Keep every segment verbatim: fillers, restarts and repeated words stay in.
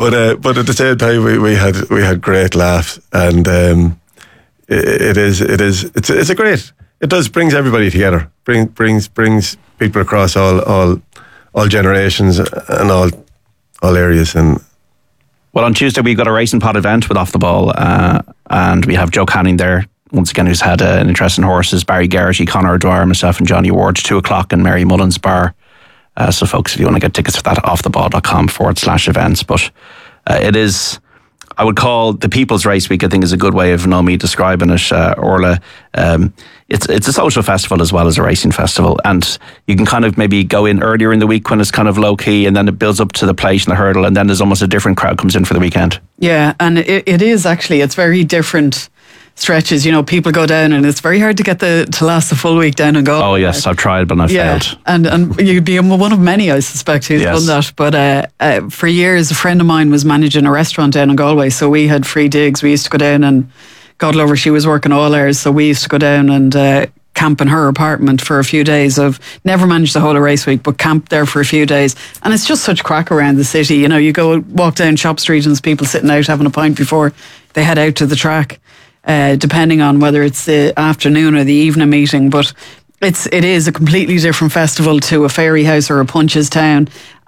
but uh, but at the same time, we, we had we had great laughs, and um, it, it is it is it's it's a great. It does brings everybody together. Bring brings brings people across all all all generations and all all areas. And well, on Tuesday we've got a racing pod event with Off the Ball, uh, and we have Joe Canning there once again, who's had uh, an interest in horses. Barry Garrity, Conor Dwyer, myself, and Johnny Ward. Two o'clock in Mary Mullins Bar. Uh, so, folks, if you want to get tickets for that, offtheball.com forward slash events. But uh, it is, I would call the People's Race Week, I think is a good way of Naomi describing it, uh, Orla. Um, it's it's a social festival as well as a racing festival. And you can kind of maybe go in earlier in the week when it's kind of low key, and then it builds up to the plate and the hurdle, and then there's almost a different crowd comes in for the weekend. Yeah, and it, it is actually, it's very different stretches. You know, people go down and it's very hard to get the to last the full week down and go. Oh yes, I've tried but I've yeah. failed. And and you'd be one of many, I suspect, who's yes. done that. But uh, uh, for years, a friend of mine was managing a restaurant down in Galway, so we had free digs. We used to go down, and God love her, she was working all hours, so we used to go down and uh, camp in her apartment for a few days. Of never managed the whole of race week, but camp there for a few days. And it's just such crack around the city. You know, you go walk down Shop Street and there's people sitting out having a pint before they head out to the track. Uh, depending on whether it's the afternoon or the evening meeting, but it's it is a completely different festival to a fairy house or a Punchestown.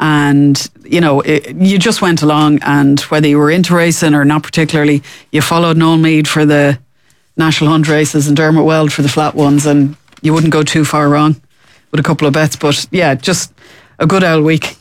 And you know, it, you just went along, and whether you were into racing or not particularly, you followed Noel Meade for the National Hunt races and Dermot Weld for the flat ones, and you wouldn't go too far wrong with a couple of bets. But yeah, just a good old week.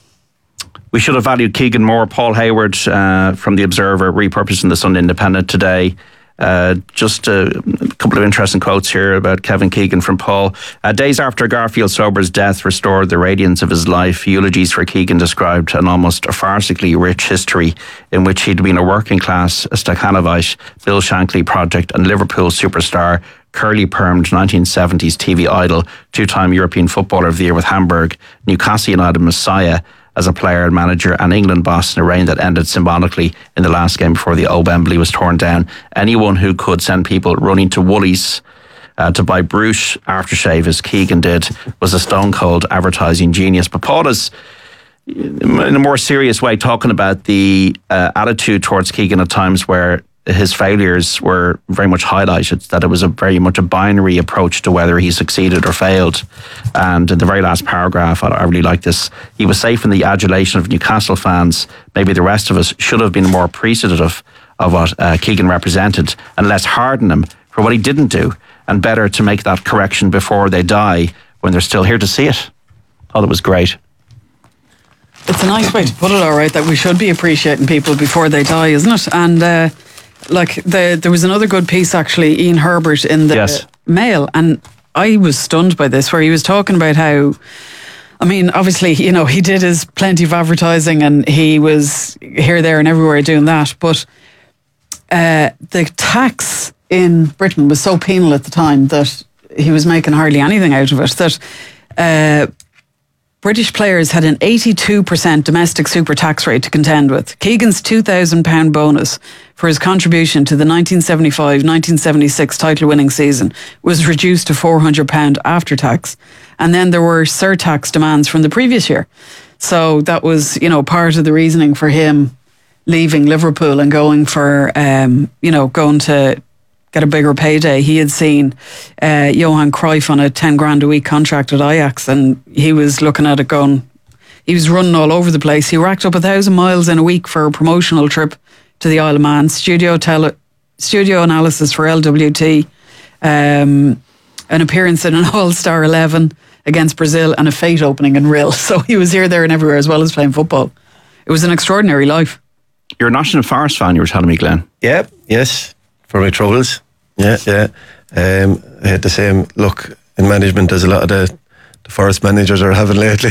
We should have valued Keegan more. Paul Hayward uh, from the Observer repurposing the Sunday Independent today. Uh, just a, a couple of interesting quotes here about Kevin Keegan from Paul. Uh, days after Garfield Sober's death restored the radiance of his life, eulogies for Keegan described an almost farcically rich history in which he'd been a working class Stakhanovite, Bill Shankly project and Liverpool superstar, curly-permed nineteen seventies T V idol, two-time European Footballer of the Year with Hamburg, Newcastle United messiah as a player and manager, and England boss in a reign that ended symbolically in the last game before the old Wembley was torn down. Anyone who could send people running to Woolies uh, to buy Bruce aftershave, as Keegan did, was a stone-cold advertising genius. But Paul is, in a more serious way, talking about the uh, attitude towards Keegan at times where his failures were very much highlighted, that it was a very much a binary approach to whether he succeeded or failed. And in the very last paragraph, I, I really like this. He was safe in the adulation of Newcastle fans. Maybe the rest of us should have been more appreciative of what uh, Keegan represented and less harden him for what he didn't do, and better to make that correction before they die when they're still here to see it. I thought it was great. It's a nice way to put it, all right, that we should be appreciating people before they die, isn't it? And uh, like the there was another good piece, actually, Ian Herbert in the yes. Mail, and I was stunned by this, where he was talking about how, I mean, obviously, you know, he did his plenty of advertising and he was here, there and everywhere doing that, but uh, the tax in Britain was so penal at the time that he was making hardly anything out of it, that uh, British players had an eighty-two percent domestic super tax rate to contend with. Keegan's two thousand pounds bonus for his contribution to the nineteen seventy-five nineteen seventy-six title-winning season was reduced to four hundred pounds after tax. And then there were surtax demands from the previous year. So that was, you know, part of the reasoning for him leaving Liverpool and going for, um, you know, going to get a bigger payday. He had seen uh, Johan Cruyff on a ten grand a week contract at Ajax, and he was looking at it going, he was running all over the place. He racked up a thousand miles in a week for a promotional trip to the Isle of Man, studio tele, studio analysis for L W T, um, an appearance in an All-Star eleven against Brazil, and a fate opening in Rhyl. So he was here, there and everywhere, as well as playing football. It was an extraordinary life. You're a Nottingham Forest fan, you were telling me, Glenn. Yeah, yes, for my troubles. Yeah, yeah. Um, I had the same look in management as a lot of the, the Forest managers are having lately.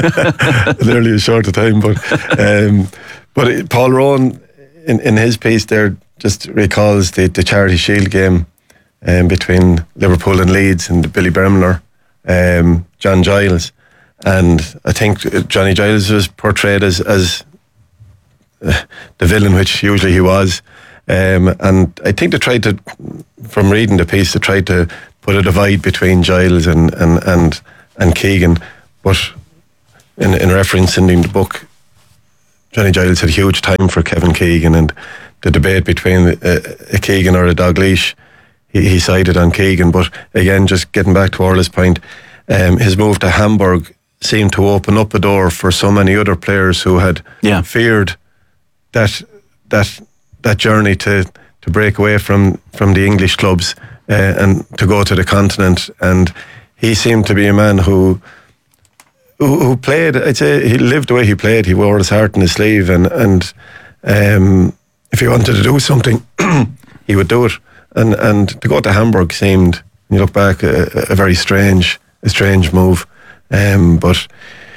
Nearly a short of time, but um, but it, Paul Rowan in, in his piece there just recalls the, the Charity Shield game um, between Liverpool and Leeds and Billy Bremner, um, John Giles, and I think Johnny Giles was portrayed as as uh, the villain, which usually he was. Um, and I think they tried to, from reading the piece, they tried to put a divide between Giles and and and, and Keegan, but in, in referencing the book, Johnny Giles had a huge time for Kevin Keegan, and the debate between a, a Keegan or a Dalglish, he, he sided on Keegan. But again, just getting back to Orla's point, um, his move to Hamburg seemed to open up a door for so many other players who had yeah. feared that that that journey to, to break away from, from the English clubs uh, and to go to the continent. And he seemed to be a man who who, who played, I'd say he lived the way he played. He wore his heart on his sleeve, and, and um, if he wanted to do something, he would do it. And and to go to Hamburg seemed, when you look back, a, a very strange, a strange move. Um, but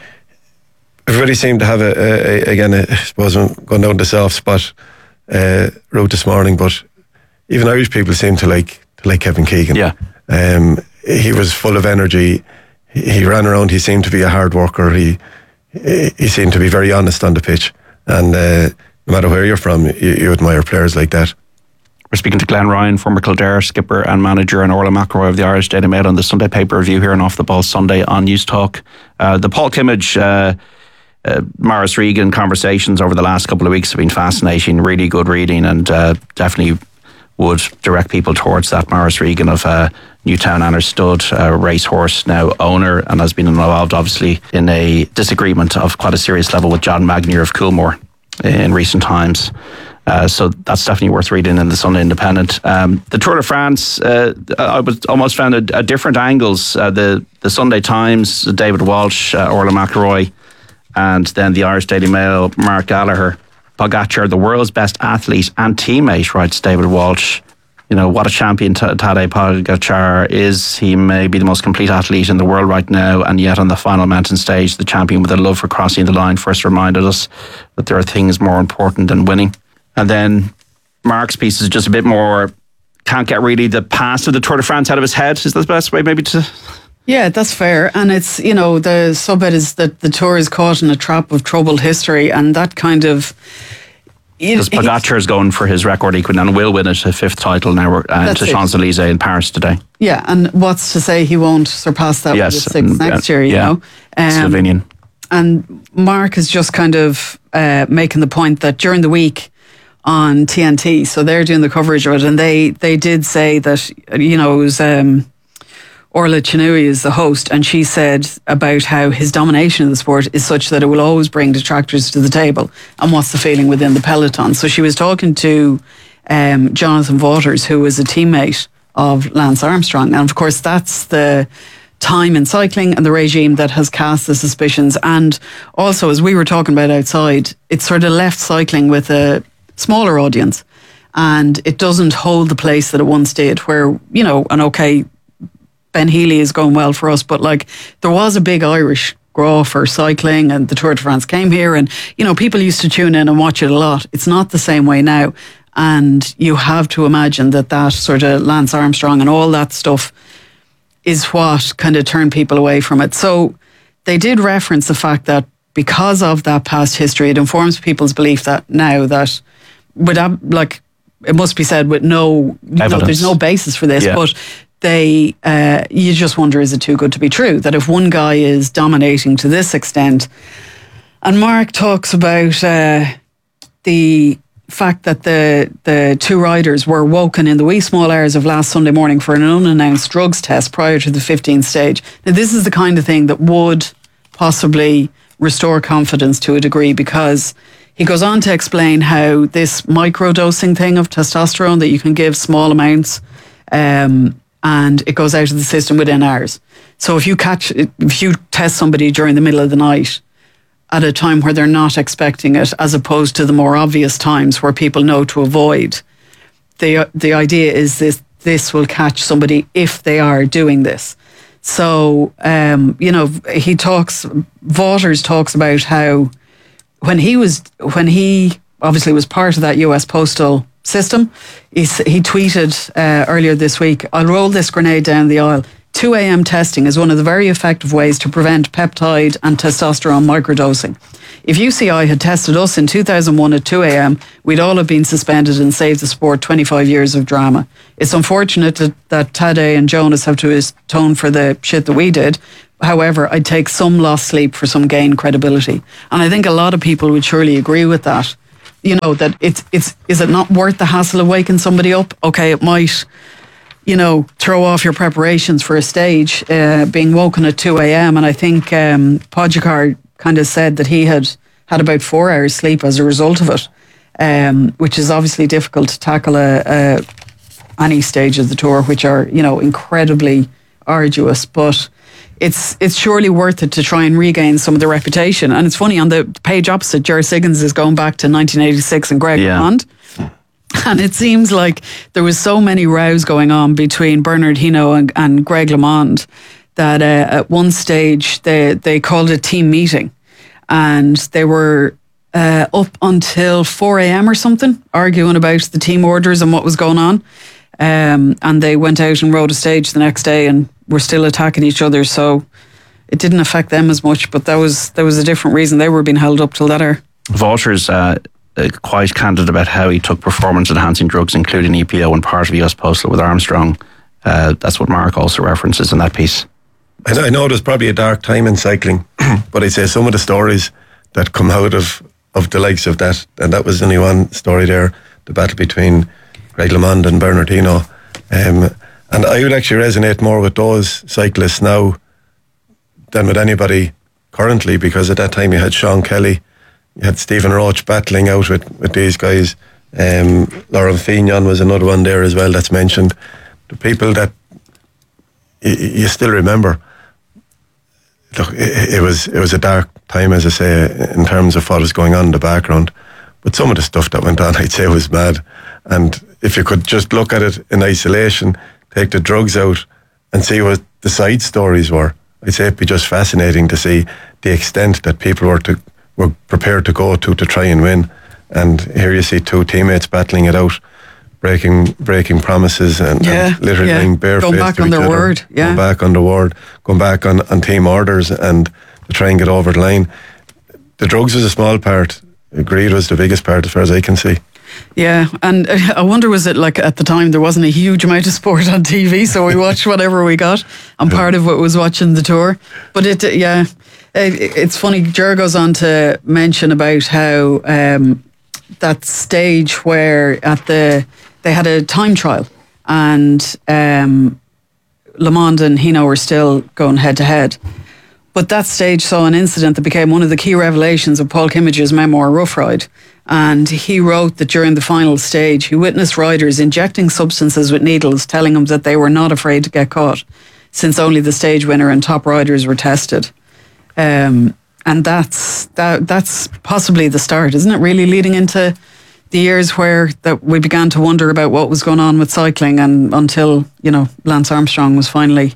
everybody seemed to have a, a, a again, a, I suppose I'm going down the soft spot uh, route this morning. But even Irish people seem to like to like Kevin Keegan. Yeah, um, he was full of energy. He, he ran around. He seemed to be a hard worker. He he, he seemed to be very honest on the pitch. And uh, no matter where you're from, you, you admire players like that. We're speaking to Glenn Ryan, former Kildare skipper and manager, and Orla McElroy of the Irish Daily Mail on the Sunday paper review here on Off the Ball Sunday on News Talk. Uh, the Paul Kimmage, uh, uh, Maurice Regan conversations over the last couple of weeks have been fascinating, really good reading, and uh, definitely would direct people towards that. Maurice Regan of uh, Newtown Understood, uh, racehorse now owner, and has been involved obviously in a disagreement of quite a serious level with John Magnier of Coolmore in recent times. Uh, so that's definitely worth reading in the Sunday Independent. Um, the Tour de France, uh, I was almost found a, a different angles. Uh, the the Sunday Times, David Walsh, uh, Orla McElroy, and then the Irish Daily Mail, Mark Gallagher. Pogacar, the world's best athlete and teammate, writes David Walsh. You know, what a champion T- Tadej Pogacar is. He may be the most complete athlete in the world right now, and yet on the final mountain stage, the champion with a love for crossing the line first reminded us that there are things more important than winning. And then Mark's piece is just a bit more, can't get really the past of the Tour de France out of his head. Is that the best way maybe to... Yeah, that's fair. And it's, you know, the subhead is that the Tour is caught in a trap of troubled history, and that kind of... Because Pogacar is going for his record equal and will win it, a fifth title now uh, to Champs-Élysées in Paris today. Yeah, and what's to say he won't surpass that yes, with the sixth next uh, year, you yeah. know? Um, Slovenian. And Mark is just kind of uh, making the point that during the week on T N T, so they're doing the coverage of it, and they, they did say that, you know, it was... Um, Orla Chinui is the host, and she said about how his domination of the sport is such that it will always bring detractors to the table, and what's the feeling within the peloton. So she was talking to um, Jonathan Vaughters, who was a teammate of Lance Armstrong, and of course that's the time in cycling and the regime that has cast the suspicions. And also, as we were talking about outside, it sort of left cycling with a smaller audience, and it doesn't hold the place that it once did, where, you know, and okay, Ben Healy is going well for us, but like there was a big Irish grow for cycling, and the Tour de France came here, and you know, people used to tune in and watch it a lot. It's not the same way now, and you have to imagine that that sort of Lance Armstrong and all that stuff is what kind of turned people away from it. So they did reference the fact that because of that past history, it informs people's belief that now that without, like, it must be said with no, you know, there's no basis for this, yeah. but they, uh, you just wonder, is it too good to be true? That if one guy is dominating to this extent, and Mark talks about uh, the fact that the the two riders were woken in the wee small hours of last Sunday morning for an unannounced drugs test prior to the fifteenth stage. Now, this is the kind of thing that would possibly restore confidence to a degree, because he goes on to explain how this microdosing thing of testosterone that you can give small amounts, um, and it goes out of the system within hours. So if you catch, if you test somebody during the middle of the night at a time where they're not expecting it, as opposed to the more obvious times where people know to avoid, the the idea is this this will catch somebody if they are doing this. So, um, you know, he talks, Vaughters talks about how when he was, when he obviously was part of that U S postal system, he's, he tweeted uh, earlier this week, "I'll roll this grenade down the aisle. two a.m. testing is one of the very effective ways to prevent peptide and testosterone microdosing. If U C I had tested us in two thousand one at two a.m, we'd all have been suspended and saved the sport twenty-five years of drama. It's unfortunate that, that Tadej and Jonas have to atone for the shit that we did, However, I'd take some lost sleep for some gained credibility. And I think a lot of people would surely agree with that. You know, that it's, it's, is it not worth the hassle of waking somebody up? Okay, it might, you know, throw off your preparations for a stage, uh, being woken at two a.m. And I think um, Pogacar kind of said that he had had about four hours sleep as a result of it, um, which is obviously difficult to tackle a, a, any stage of the tour, which are, you know, incredibly arduous. But it's it's surely worth it to try and regain some of the reputation. And it's funny, on the page opposite, Ger Siggins is going back to nineteen eighty-six and Greg Yeah. LeMond. And it seems like there was so many rows going on between Bernard Hinault and, and Greg LeMond that uh, at one stage they, they called a team meeting, and they were uh, up until four a.m. or something arguing about the team orders and what was going on. Um, and they went out and rode a stage the next day and were still attacking each other. So it didn't affect them as much, but that was that was a different reason. They were being held up till that hour. Walter's uh, uh, quite candid about how he took performance-enhancing drugs, including E P O, and part of U S Postal with Armstrong. Uh, that's what Mark also references in that piece. I know, I know it was probably a dark time in cycling, but I'd say some of the stories that come out of, of the likes of that, and that was only one story there, the battle between Greg LeMond and Bernard Hinault. Um, and I would actually resonate more with those cyclists now than with anybody currently, because at that time you had Sean Kelly, you had Stephen Roach battling out with, with these guys. Um, Laurent Fignon was another one there as well that's mentioned. The people that y- you still remember. Look, it, it was it was a dark time, as I say, in terms of what was going on in the background. But some of the stuff that went on, I'd say, was mad. And if you could just look at it in isolation, take the drugs out and see what the side stories were, I'd say it'd be just fascinating to see the extent that people were to were prepared to go to to try and win. And here you see two teammates battling it out, breaking breaking promises and, Yeah, and literally yeah. being barefaced Going back to on each their other, word, yeah. going back on the word, going back on, on team orders and to try and get over the line. The drugs was a small part. Greed was the biggest part, as far as I can see. Yeah, and uh, I wonder, was it like at the time there wasn't a huge amount of sport on T V, so we watched whatever we got, and part of it was watching the tour. But it, uh, yeah, it, it's funny. Ger goes on to mention about how um, that stage where at the they had a time trial, and um, LeMond and Hinault were still going head to head. But that stage saw an incident that became one of the key revelations of Paul Kimmage's memoir, Rough Ride. And he wrote that during the final stage, he witnessed riders injecting substances with needles, telling him that they were not afraid to get caught, since only the stage winner and top riders were tested. Um, and that's that, that's possibly the start, isn't it? Really leading into the years where that we began to wonder about what was going on with cycling, and until, you know, Lance Armstrong was finally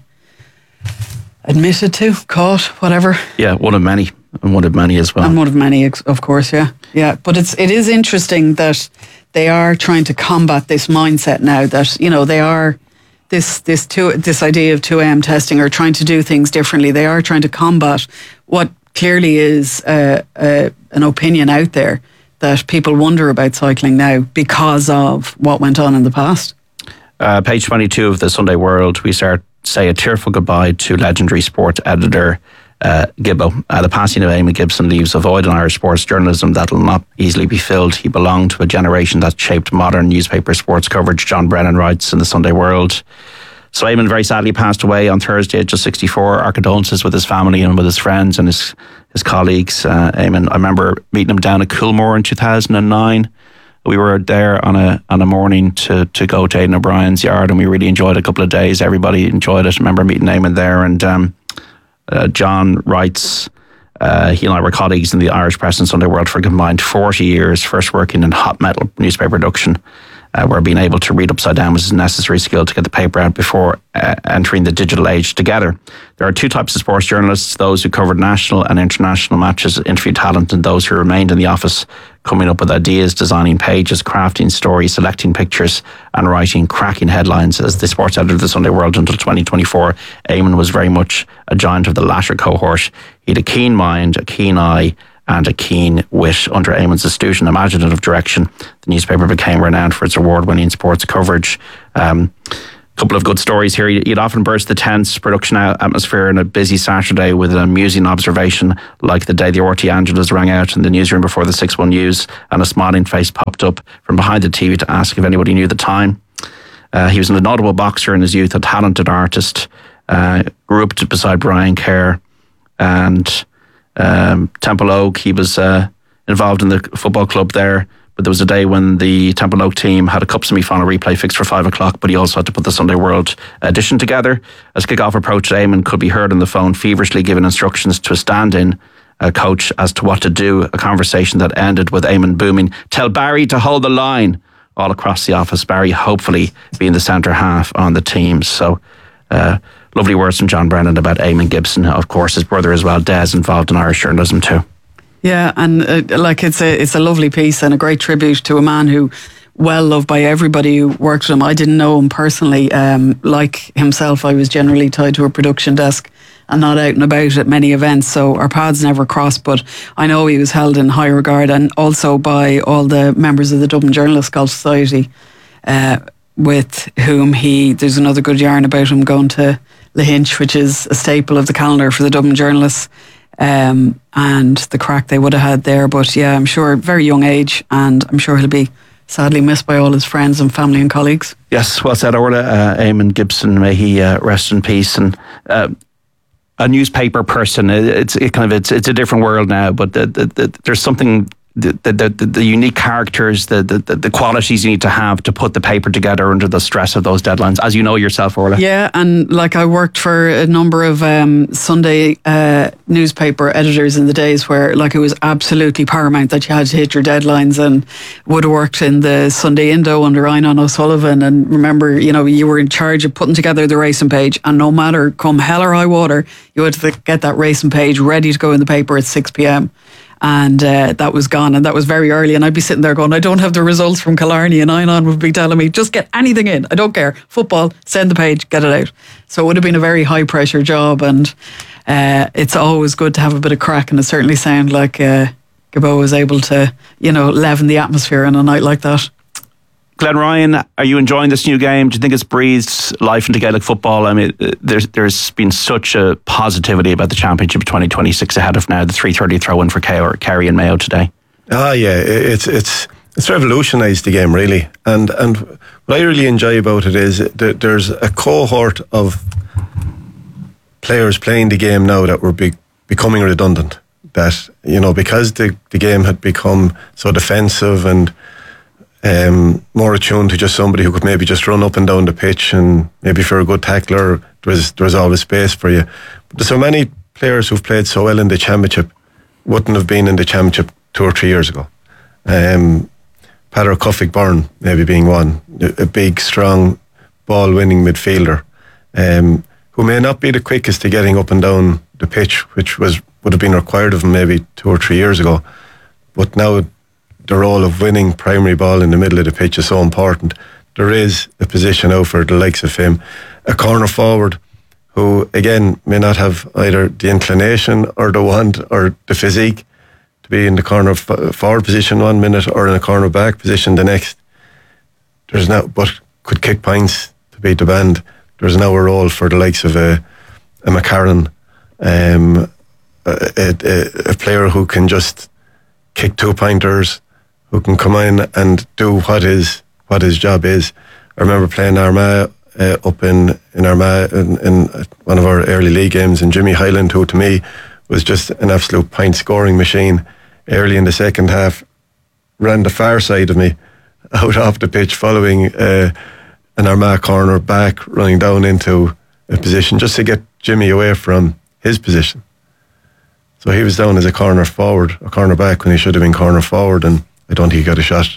admitted to, caught, whatever. Yeah, one of many, and one of many as well. And one of many, ex- of course, yeah. Yeah, but it's, it is interesting that they are trying to combat this mindset now that, you know, they are, this this two, this idea of two a.m. testing, or trying to do things differently. They are trying to combat what clearly is uh, uh, an opinion out there that people wonder about cycling now because of what went on in the past. Uh, page twenty-two of the Sunday World, we start say a tearful goodbye to legendary sports editor uh, Gibbo. Uh, the passing of Eamon Gibson leaves a void in Irish sports journalism that will not easily be filled. He belonged to a generation that shaped modern newspaper sports coverage, John Brennan writes in the Sunday World. So Eamon very sadly passed away on Thursday at just sixty-four. Our condolences with his family and with his friends and his, his colleagues. Uh, Eamon, I remember meeting him down at Coolmore in two thousand nine. We were there on a on a morning to, to go to Aidan O'Brien's yard, and we really enjoyed a couple of days. Everybody enjoyed it. I remember meeting Eamon there, and um, uh, John writes, uh, he and I were colleagues in the Irish Press and Sunday World for a combined forty years, first working in hot metal newspaper production, uh, where being able to read upside down was a necessary skill to get the paper out before uh, entering the digital age together. There are two types of sports journalists: those who covered national and international matches, interviewed talent, and those who remained in the office coming up with ideas, designing pages, crafting stories, selecting pictures, and writing cracking headlines. As the sports editor of the Sunday World until twenty twenty-four, Eamon was very much a giant of the latter cohort. He had a keen mind, a keen eye, and a keen wit. Under Eamon's astute and imaginative direction, the newspaper became renowned for its award-winning sports coverage. Um, couple of good stories here. You'd often burst the tense production atmosphere in a busy Saturday with an amusing observation, like the day the R T Angelas rang out in the newsroom before the six one news, and a smiling face popped up from behind the T V to ask if anybody knew the time. Uh, he was a notable boxer in his youth, a talented artist, uh, grew up beside Brian Kerr, and um, Temple Oak. He was uh, involved in the football club there. But there was a day when the Temple Oak team had a cup semi-final replay fixed for five o'clock, but he also had to put the Sunday World edition together. As kick-off approached, Eamon could be heard on the phone feverishly giving instructions to a stand-in uh, coach as to what to do, a conversation that ended with Eamon booming, "Tell Barry to hold the line," all across the office. Barry hopefully being the centre half on the team. So uh, lovely words from John Brennan about Eamon Gibson. Of course, his brother as well, Des, involved in Irish journalism too. Yeah, and uh, like it's a it's a lovely piece and a great tribute to a man who, well loved by everybody who worked with him. I didn't know him personally. Um, like himself, I was generally tied to a production desk and not out and about at many events, so our paths never crossed. But I know he was held in high regard, and also by all the members of the Dublin Journalists Golf Society, uh, with whom he. There's another good yarn about him going to Lahinch, which is a staple of the calendar for the Dublin Journalists. Um, and the crack they would have had there. But yeah, I'm sure very young age, and I'm sure he'll be sadly missed by all his friends and family and colleagues. Yes, well said, Orla. Uh, Eamon Gibson, may he uh, rest in peace. And uh, a newspaper person, it's it kind of it's it's a different world now. But the, the, the, there's something. The, the, the, the unique characters, the, the the qualities you need to have to put the paper together under the stress of those deadlines, as you know yourself, Orla. Yeah, and like I worked for a number of um, Sunday uh, newspaper editors in the days where like it was absolutely paramount that you had to hit your deadlines, and would have worked in the Sunday Indo under Einan O'Sullivan, and remember, you know, you were in charge of putting together the racing page, and no matter come hell or high water, you had to get that racing page ready to go in the paper at six p.m. And uh, that was gone, and that was very early. And I'd be sitting there going, I don't have the results from Killarney, and Einan would be telling me, just get anything in. I don't care. Football, send the page, get it out. So it would have been a very high pressure job, and uh, it's always good to have a bit of crack. And it certainly sounded like uh, Gibbo was able to, you know, leaven the atmosphere on a night like that. Glenn Ryan, are you enjoying this new game? Do you think it's breathed life into Gaelic football? I mean, there's there's been such a positivity about the Championship twenty twenty-six ahead of now, the three thirty throw-in for Kerry and Mayo today. Ah, yeah, it's it's it's revolutionised the game, really. And and what I really enjoy about it is that there's a cohort of players playing the game now that were be, becoming redundant. That, you know, because the, the game had become so defensive and Um, more attuned to just somebody who could maybe just run up and down the pitch, and maybe if you're a good tackler, there was, there was always space for you. But there's so many players who've played so well in the Championship wouldn't have been in the Championship two or three years ago. Um, Peadar Cuffick Byrne maybe being one, a big, strong, ball-winning midfielder, um, who may not be the quickest to getting up and down the pitch, which was would have been required of him maybe two or three years ago. But now the role of winning primary ball in the middle of the pitch is so important. There is a position out for the likes of him, a corner forward who, again, may not have either the inclination or the want or the physique to be in the corner forward position one minute or in a corner back position the next. There's now, but could kick pints to beat the band. There's now a role for the likes of a, a McCarron, um, a, a, a player who can just kick two pointers, who can come in and do what his what his job is. I remember playing Armagh uh, up in in Armagh in, in one of our early league games, and Jimmy Hyland, who to me was just an absolute point scoring machine, early in the second half, ran the far side of me out off the pitch, following uh, an Armagh corner back, running down into a position just to get Jimmy away from his position. So he was down as a corner forward, a corner back, when he should have been corner forward, and I don't think he got a shot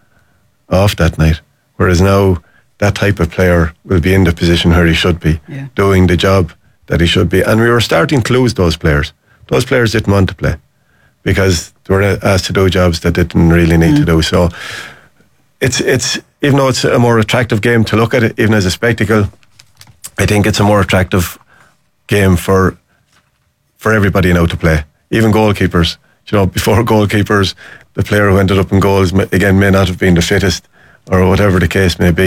off that night. Whereas now, that type of player will be in the position where he should be, yeah, doing the job that he should be. And we were starting to lose those players. Those players didn't want to play because they were asked to do jobs that they didn't really need mm. to do. So it's it's even though it's a more attractive game to look at, it, even as a spectacle, I think it's a more attractive game for for everybody now to play. Even goalkeepers. You know, before goalkeepers, the player who ended up in goals, again, may not have been the fittest or whatever the case may be.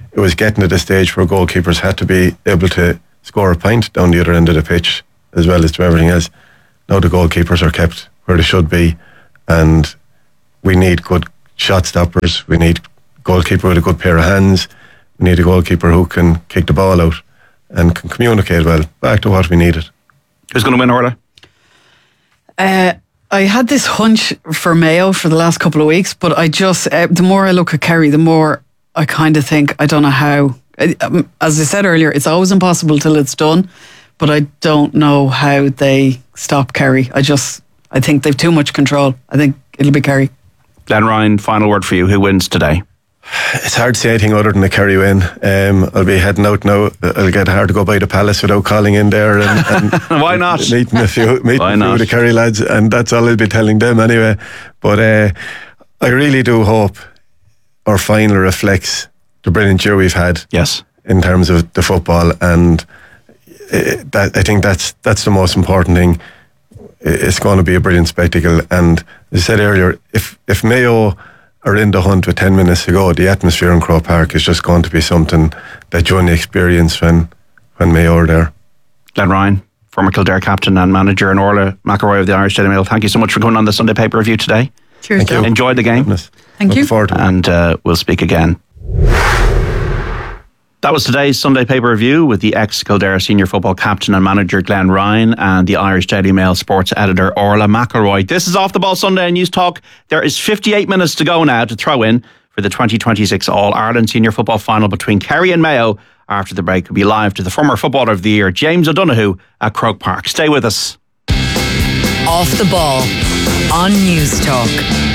it was getting to the stage where goalkeepers had to be able to score a point down the other end of the pitch as well as to everything else. Now the goalkeepers are kept where they should be, and we need good shot stoppers. We need a goalkeeper with a good pair of hands. We need a goalkeeper who can kick the ball out and can communicate well. Back to what we needed. Who's going to win, Orla? Uh, I had this hunch for Mayo for the last couple of weeks, but I just, uh, the more I look at Kerry, the more I kind of think, I don't know how. Um, as I said earlier, it's always impossible till it's done, but I don't know how they stop Kerry. I just, I think they've too much control. I think it'll be Kerry. Glenn Ryan, final word for you. Who wins today? It's hard to say anything other than a Kerry win. Um, I'll be heading out now. It'll get hard to go by the Palace without calling in there and, and why not meeting a few, meeting why a few not? of the Kerry lads, and that's all I'll be telling them anyway. But uh, I really do hope our final reflects the brilliant year we've had. Yes, in terms of the football, and uh, that I think that's that's the most important thing. It's going to be a brilliant spectacle, and as I said earlier, if if Mayo are in the hunt with ten minutes to go, the atmosphere in Croke Park is just going to be something that you only experience when, when Mayo are there. Glenn Ryan, former Kildare captain and manager, and Orla McElroy of the Irish Daily Mail, thank you so much for coming on the Sunday Paper Review today. Cheers. Thank you. Enjoyed the game. Goodness. Thank Looking you. forward to it. And uh, we'll speak again. That was today's Sunday Paper Review with the ex-Kildare senior football captain and manager Glenn Ryan and the Irish Daily Mail sports editor Orla McElroy. This is Off the Ball Sunday on News Talk. There is fifty-eight minutes to go now to throw in for the twenty twenty-six All-Ireland Senior Football Final between Kerry and Mayo. After the break, we'll be live to the former Footballer of the Year, James O'Donoghue, at Croke Park. Stay with us. Off the Ball on News Talk.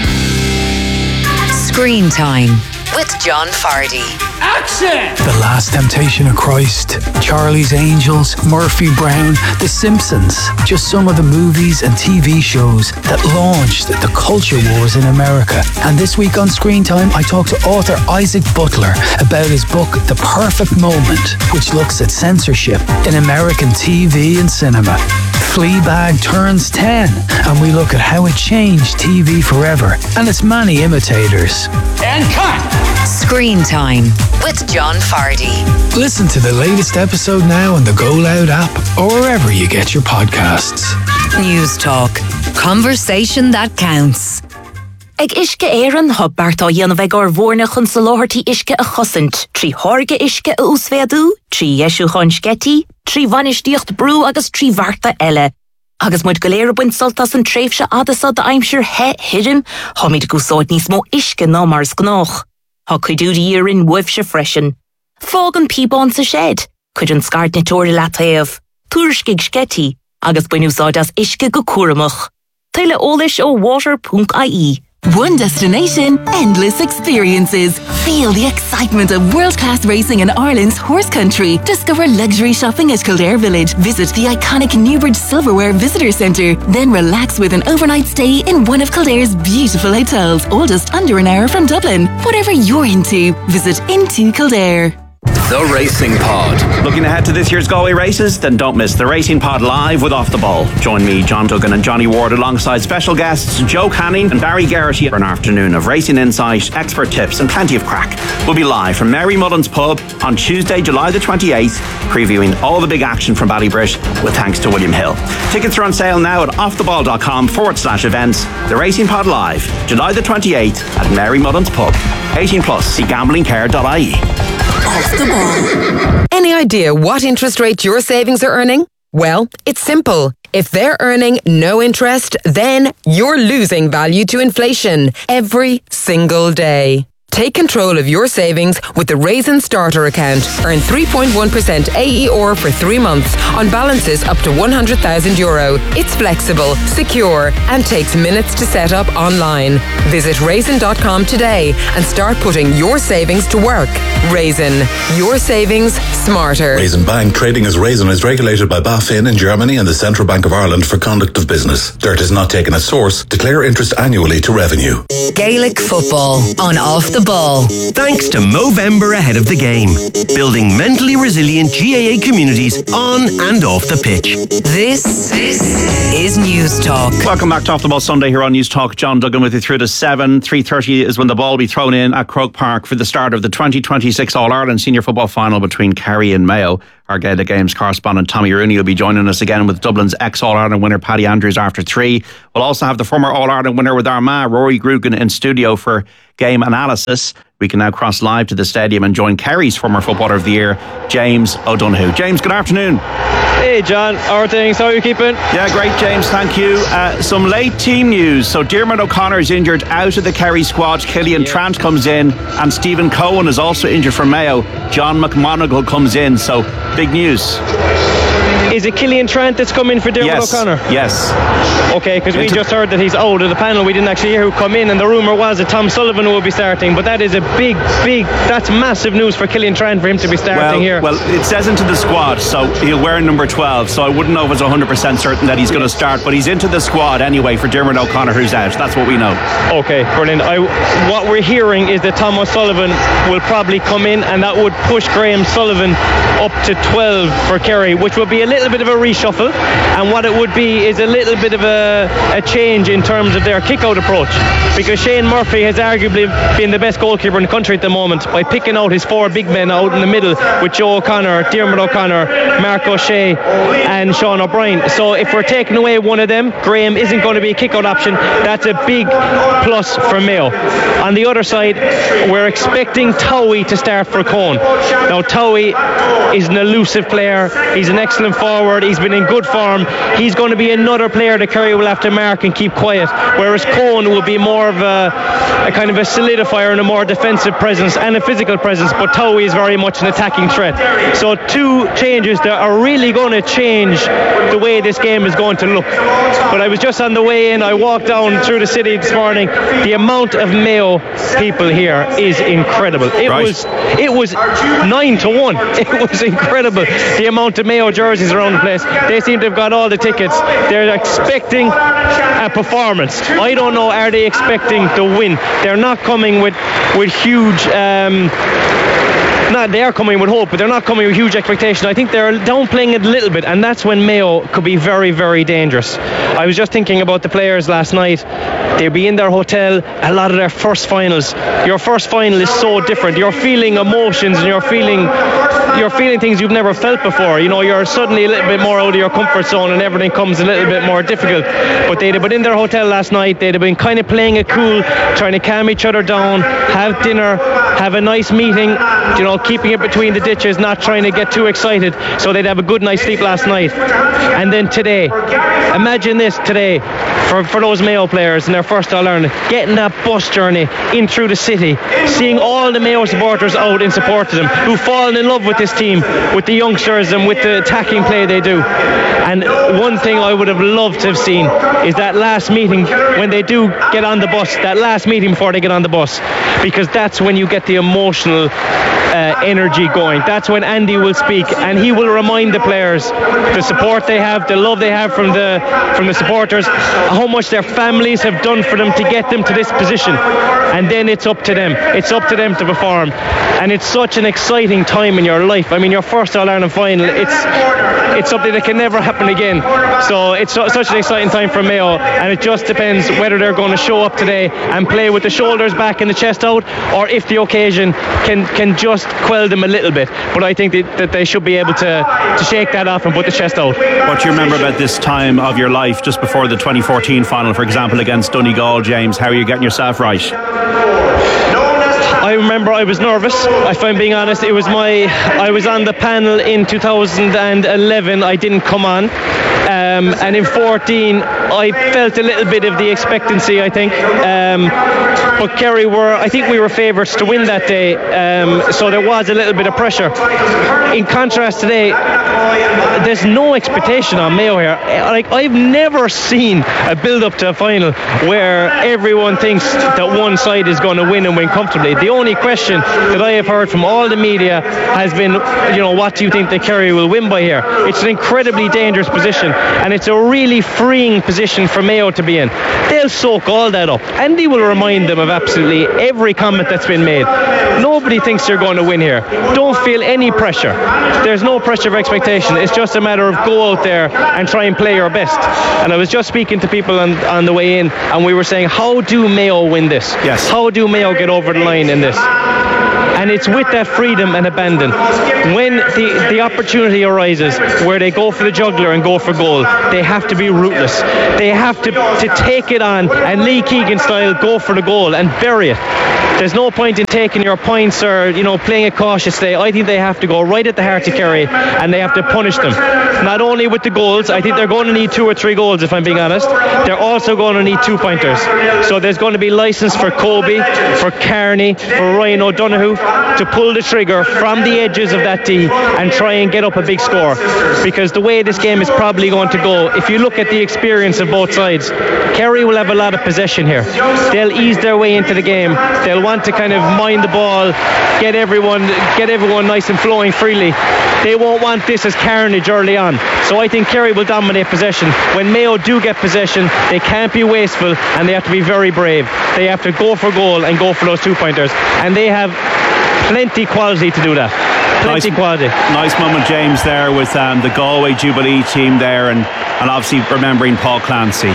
Screen Time with John Fardy. Action! The Last Temptation of Christ, Charlie's Angels, Murphy Brown, The Simpsons. Just some of the movies and T V shows that launched the culture wars in America. And this week on Screen Time, I talked to author Isaac Butler about his book, The Perfect Moment, which looks at censorship in American T V and cinema. Fleabag turns ten, and we look at how it changed T V forever and its many imitators. And cut! Screen Time with John Fardy. Listen to the latest episode now on the Go Loud app or wherever you get your podcasts. News Talk. Conversation that counts. Ag iske éireann ha Bartá dhéanamh ag ar bhórna chun sa láthirtí iske a chosint, trí thorge iske a úsfeadú, trí Jesú chun sketí, trí vanistíocht brú agus trí bharta eile. Agus muid go léir buint soltas an tréifse adasa da aimsir he hirim, ha míid gúsáid níos mó iske ná mars gnách. Ha cuidú díir in wifse freshen. Fog an píbán sa shed, cuid an scart na tóir lataíomh, túrskig sketí, agus buinúsáid as iske go cuaramach. Tuile ólis ó water dot I E. One destination, endless experiences. Feel the excitement of world-class racing in Ireland's horse country. Discover luxury shopping at Kildare Village. Visit the iconic Newbridge Silverware Visitor Centre. Then relax with an overnight stay in one of Kildare's beautiful hotels, all just under an hour from Dublin. Whatever you're into, visit Into Kildare. The Racing Pod. Looking ahead to this year's Galway races? Then don't miss the Racing Pod live with Off the Ball. Join me, John Duggan and Johnny Ward alongside special guests Joe Canning and Barry Garrity for an afternoon of racing insight, expert tips and plenty of crack. We'll be live from Mary Mullen's Pub on Tuesday, July the twenty-eighth, previewing all the big action from Ballybrit with thanks to William Hill. Tickets are on sale now at offtheball.com forward slash events. The Racing Pod live, July the twenty-eighth at Mary Mullen's Pub. eighteen plus, see gambling care dot I E. Off the Ball. Any idea what interest rate your savings are earning? Well, it's simple. If they're earning no interest, then you're losing value to inflation every single day. Take control of your savings with the Raisin Starter account. Earn three point one percent A E R for three months on balances up to one hundred thousand euro. It's flexible, secure, and takes minutes to set up online. Visit raisin dot com today and start putting your savings to work. Raisin, your savings smarter. Raisin Bank, trading as Raisin, is regulated by BaFin in Germany and the Central Bank of Ireland for conduct of business. Dirt is not taken as source. Declare interest annually to revenue. Gaelic football on Off the ball. Thanks to Movember ahead of the game. Building mentally resilient G A A communities on and off the pitch. This is News Talk. Welcome back to Off the Ball Sunday here on News Talk. John Duggan with you through to seven. three thirty is when the ball will be thrown in at Croke Park for the start of the twenty twenty-six All-Ireland Senior Football Final between Kerry and Mayo. Our Gaelic Games correspondent Tommy Rooney will be joining us again with Dublin's ex-All-Ireland winner Paddy Andrews after three. We'll also have the former All-Ireland winner with Armagh, Rory Grugan, in studio for game analysis. We can now cross live to the stadium and join Kerry's former Footballer of the Year, James O'Donoghue. James, good afternoon. Hey John, how are things? How are you keeping? Yeah, great James, thank you. Uh, some late team news. So Diarmuid O'Connor is injured out of the Kerry squad. Killian yeah. Trant comes in and Stephen Cohen is also injured for Mayo. John McMonagle comes in, so big news. Is it Killian Trant that's come in for Diarmuid yes. O'Connor? Yes. Okay, because we just heard that he's out of the panel. We didn't actually hear who come in, and the rumour was that Tom Sullivan will be starting. But that is a big, big, that's massive news for Killian Trant for him to be starting well, here. Well, it says into the squad, so he'll wear number twelve. So I wouldn't know if it's one hundred percent certain that he's going to start, but he's into the squad anyway for Diarmuid O'Connor, who's out. That's what we know. Okay, brilliant. I, what we're hearing is that Tom O'Sullivan will probably come in, and that would push Graham Sullivan up to twelve for Kerry, which would be a little bit of a reshuffle, and what it would be is a little bit of a, a change in terms of their kick-out approach, because Shane Murphy has arguably been the best goalkeeper in the country at the moment by picking out his four big men out in the middle with Joe O'Connor, Diarmuid O'Connor, Mark O'Shea and Sean O'Brien. So if we're taking away one of them, Graham isn't going to be a kick-out option. That's a big plus for Mayo. On the other side, we're expecting Towie to start for Cohen. Now Towie is an elusive player, he's an excellent forward, he's been in good form. He's going to be another player that Kerry will have to mark and keep quiet, whereas Cohen will be more of a, a kind of a solidifier and a more defensive presence and a physical presence, but Towie is very much an attacking threat. So two changes that are really going to change the way this game is going to look. But I was just on the way in, I walked down through the city this morning. The amount of Mayo people here is incredible. It right. was it was nine to one. It was incredible, the amount of Mayo jerseys around the place. They seem to have got all the tickets. They're expecting a performance. I don't know, are they expecting to win? They're not coming with with huge um Not, they are coming with hope, but they're not coming with huge expectation. I think they're downplaying it a little bit, and that's when Mayo could be very, very dangerous. I was just thinking about the players last night. They'll be in their hotel, a lot of their first finals. Your first final is so different. You're feeling emotions and you're feeling you're feeling things you've never felt before. You know, you're suddenly a little bit more out of your comfort zone and everything comes a little bit more difficult. But they'd have been in their hotel last night, they'd have been kind of playing it cool, trying to calm each other down, have dinner, have a nice meeting, you know, keeping it between the ditches, not trying to get too excited, so they'd have a good night's sleep last night. And then today, imagine this today for, for those Mayo players in their first All-Ireland, getting that bus journey in through the city, seeing all the Mayo supporters out in support of them, who've fallen in love with this team, with the youngsters and with the attacking play they do. And one thing I would have loved to have seen is that last meeting when they do get on the bus, that last meeting before they get on the bus, because that's when you get the emotional uh, energy going. That's when Andy will speak and he will remind the players the support they have, the love they have from the from the supporters, how much their families have done for them to get them to this position. And then it's up to them. It's up to them to perform. And it's such an exciting time in your life. I mean, your first All-Ireland final, it's it's something that can never happen again. So it's so, such an exciting time for Mayo, and it just depends whether they're going to show up today and play with the shoulders back and the chest out, or if the occasion can can just quell them a little bit. But I think that, that they should be able to, to shake that off and put the chest out. What do you remember about this time of your life just before the twenty fourteen final, for example, against Donegal, James? How are you getting yourself right? I remember I was nervous, if I'm being honest. It was my I was on the panel in two thousand eleven. I didn't come on, um, and in fourteen I felt a little bit of the expectancy, I think, um, but Kerry were I think we were favourites to win that day, um, so there was a little bit of pressure. In contrast today, there's no expectation on Mayo here. Like, I've never seen a build up to a final where everyone thinks that one side is going to win and win comfortably. The only question that I have heard from all the media has been, you know, what do you think that Kerry will win by here? It's an incredibly dangerous position. and it's a really freeing position for Mayo to be in. They'll soak all that up. Andy will remind them of absolutely every comment that's been made. Nobody thinks you're going to win here. Don't feel any pressure. There's no pressure of expectation. It's just a matter of go out there and try and play your best. And I was just speaking to people on, on the way in, and we were saying, how do Mayo win this? Yes. How do Mayo get over the line in this? And it's with that freedom and abandon. When the, the opportunity arises where they go for the juggler and go for goal, they have to be ruthless. They have to, to take it on and Lee Keegan style go for the goal and bury it. There's no point in taking your points or, you know, playing it cautiously. I think they have to go right at the heart of Kerry and they have to punish them. Not only with the goals, I think they're going to need two or three goals, if I'm being honest. They're also going to need two pointers. So there's going to be license for Kobe, for Carney, for Ryan O'Donoghue to pull the trigger from the edges of that D and try and get up a big score. Because the way this game is probably going to go, if you look at the experience of both sides, Kerry will have a lot of possession here. They'll ease their way into the game. They'll want to kind of mind the ball, get everyone get everyone nice and flowing freely. They won't want this as carnage early on. So I think Kerry will dominate possession. When Mayo do get possession, they can't be wasteful and they have to be very brave. They have to go for goal and go for those two pointers. And they have plenty quality to do that. Plenty nice, quality. Nice moment, James, there with um, the Galway Jubilee team there, and, and obviously remembering Paul Clancy.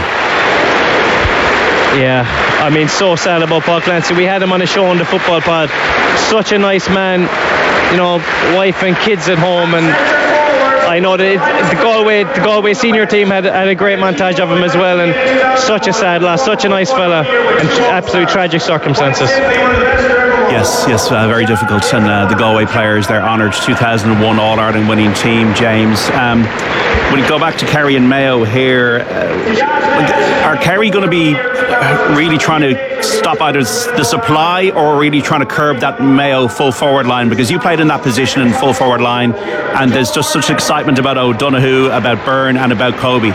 Yeah, I mean, so sad about Paul Clancy. We had him on a show on the Football Pod. Such a nice man, you know, wife and kids at home, and I know that the Galway the Galway senior team had, had a great montage of him as well, and such a sad loss, such a nice fella, and absolutely tragic circumstances. Yes, yes, uh, very difficult. And uh, the Galway players, they're honoured two thousand one All-Ireland winning team, James. Um, when you go back to Kerry and Mayo here, uh, are Kerry going to be really trying to stop either the supply or really trying to curb that Mayo full forward line? Because you played in that position in full forward line, and there's just such excitement about O'Donoghue, about Byrne and about Kobe.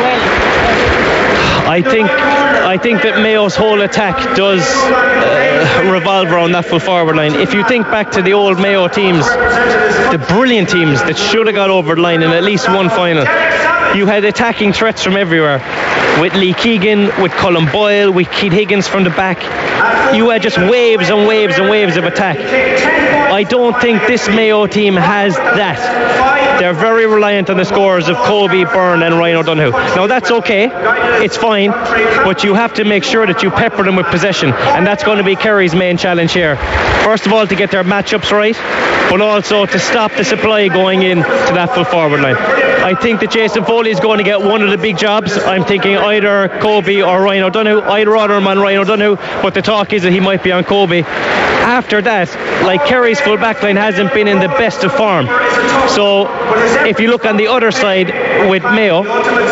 I think I think that Mayo's whole attack does uh, revolve around that full forward line. If you think back to the old Mayo teams, the brilliant teams that should have got over the line in at least one final, you had attacking threats from everywhere. With Lee Keegan, with Colin Boyle, with Keith Higgins from the back. You had just waves and waves and waves of attack. I don't think this Mayo team has that. They're very reliant on the scores of Kobe, Byrne and Ryan O'Donoghue. Now that's okay, it's fine, but you have to make sure that you pepper them with possession, and that's going to be Kerry's main challenge here. First of all, to get their matchups right, but also to stop the supply going in to that full forward line. I think that Jason Foley is going to get one of the big jobs. I'm thinking either Kobe or Ryan O'Donoghue. I'd rather him on Ryan O'Donoghue, but the talk is that he might be on Kobe. After that, like, Kerry's full back line hasn't been in the best of form. So if you look on the other side with Mayo,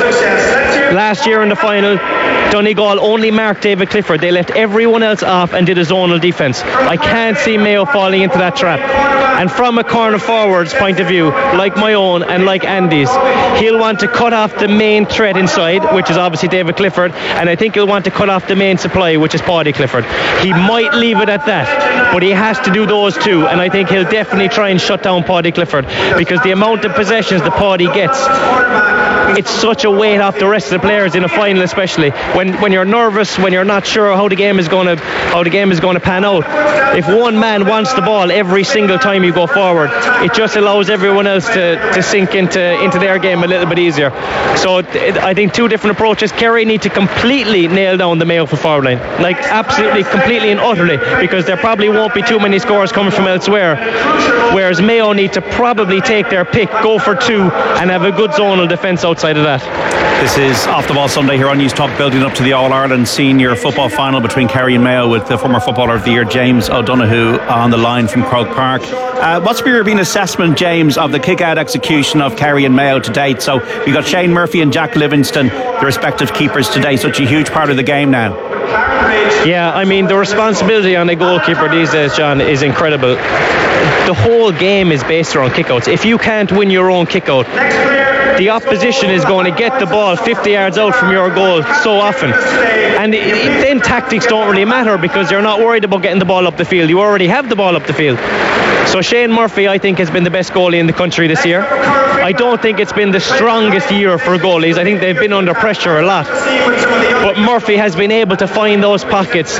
last year in the final, Donegal only marked David Clifford. They left everyone else off and did a zonal defence. I can't see Mayo falling into that trap. And from a corner forward's point of view, like my own and like Andy's, he'll want to cut off the main threat inside, which is obviously David Clifford, and I think he'll want to cut off the main supply, which is Paddy Clifford. He might leave it at that, but he has to do those two, and I think he'll definitely try and shut down Paddy Clifford, because the amount of possessions that Paddy gets, it's such a weight off the rest of the players in a final, especially when when you're nervous, when you're not sure how the game is going to how the game is going to pan out. If one man wants the ball every single time you go forward, it just allows everyone else to, to sink into into their game a little bit easier. So it, I think two different approaches. Kerry need to completely nail down the Mayo for forward line, like absolutely, completely and utterly, because there probably won't be too many scores coming from elsewhere. Whereas Mayo need to probably take their pick, go for two, and have a good zonal defence outside of that. This is Off the Ball Sunday here on News Talk, building up to the All-Ireland Senior Football Final between Kerry and Mayo, with the former Footballer of the Year James O'Donoghue on the line from Croke Park. Uh, what's your been assessment, James, of the kick-out execution of Kerry and Mayo to date? So we've got Shane Murphy and Jack Livingston, the respective keepers today, such a huge part of the game now. Yeah, I mean, the responsibility on a goalkeeper these days, John, is incredible. The whole game is based around kickouts. If you can't win your own kickout, the opposition is going to get the ball fifty yards out from your goal so often. And it, it, then tactics don't really matter because you're not worried about getting the ball up the field. You already have the ball up the field. So Shane Murphy, I think, has been the best goalie in the country this year. I don't think it's been the strongest year for goalies. I think they've been under pressure a lot. But Murphy has been able to find those pockets